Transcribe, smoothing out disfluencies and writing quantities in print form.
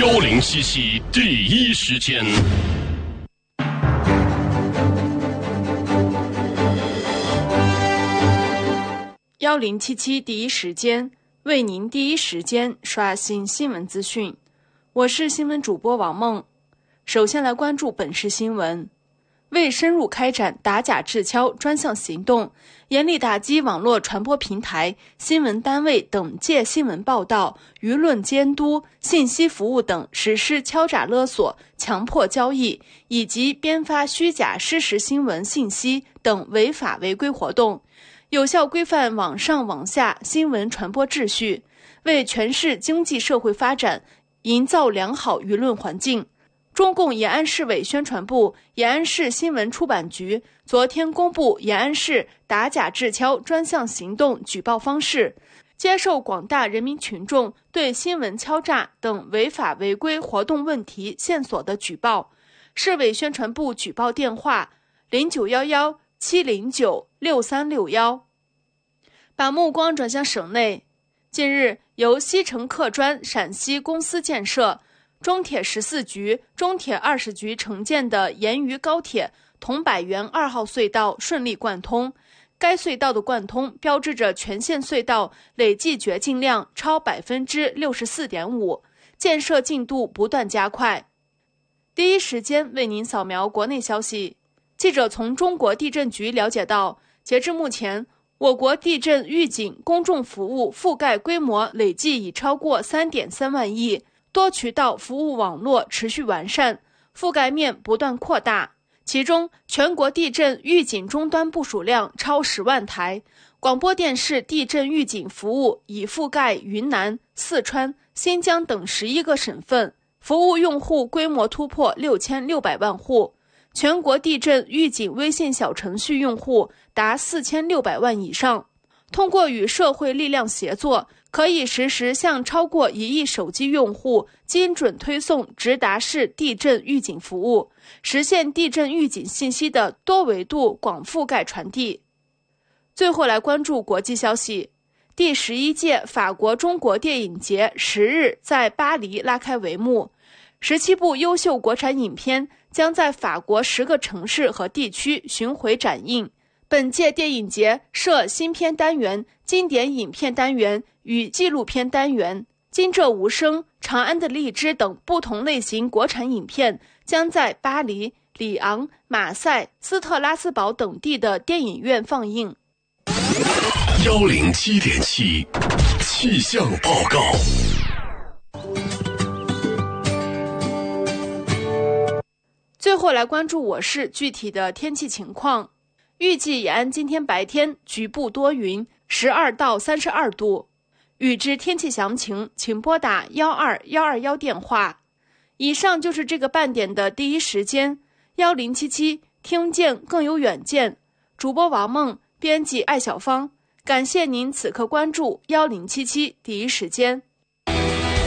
1077第一时间。 1077第一时间为您第一时间刷新新闻资讯。我是新闻主播王梦。首先来关注本市新闻。为深入开展打假制敲专项行动，严厉打击网络传播平台、新闻单位等借新闻报道、舆论监督、信息服务等实施敲诈勒索、强迫交易以及编发虚假失实新闻信息等违法违规活动，有效规范网上网下新闻传播秩序，为全市经济社会发展营造良好舆论环境。中共延安市委宣传部、延安市新闻出版局昨天公布延安市打假制敲专项行动举报方式，接受广大人民群众对新闻敲诈等违法违规活动问题线索的举报。市委宣传部举报电话0911-709-6361。把目光转向省内，近日由西城客专陕西公司建设、中铁14局、中铁20局承建的沿渝高铁桐柏园2号隧道顺利贯通。该隧道的贯通标志着全线隧道累计掘进量超 64.5%， 建设进度不断加快。第一时间为您扫描国内消息。记者从中国地震局了解到，截至目前，我国地震预警公众服务覆盖规模累计已超过 3.3 万亿，多渠道服务网络持续完善，覆盖面不断扩大。其中，全国地震预警终端部署量超10万台，广播电视地震预警服务已覆盖云南、四川、新疆等11个省份，服务用户规模突破6600万户。全国地震预警微信小程序用户达4600万以上。通过与社会力量协作，可以实时向超过1亿手机用户精准推送直达式地震预警服务，实现地震预警信息的多维度广覆盖传递。最后来关注国际消息。第11届法国中国电影节10日在巴黎拉开帷幕，17部优秀国产影片将在法国10个城市和地区巡回展映。本届电影节设新片单元、经典影片单元与纪录片单元，金浙无声、长安的荔枝等不同类型国产影片将在巴黎、里昂、马赛、斯特拉斯堡等地的电影院放映。 107.7气象报告。 最后来关注我市具体的天气情况。预计延安今天白天局部多云，12到32度。预知天气详情，请拨打12121电话。以上就是这个半点的第一时间。1077听见更有远见。主播王梦，编辑艾小芳。感谢您此刻关注1077第一时间。